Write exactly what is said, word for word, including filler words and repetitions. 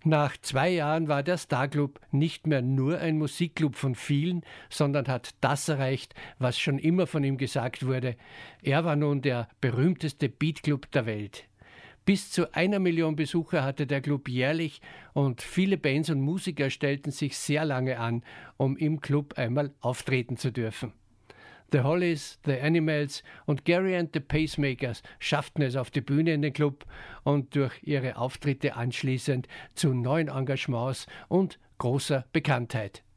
Nach zwei Jahren war der Starclub nicht mehr nur ein Musikclub von vielen, sondern hat das erreicht, was schon immer von ihm gesagt wurde. Er war nun der berühmteste Beatclub der Welt. Bis zu einer Million Besucher hatte der Club jährlich und viele Bands und Musiker stellten sich sehr lange an, um im Club einmal auftreten zu dürfen. The Hollies, The Animals und Gary and the Pacemakers schafften es auf die Bühne in den Club und durch ihre Auftritte anschließend zu neuen Engagements und großer Bekanntheit.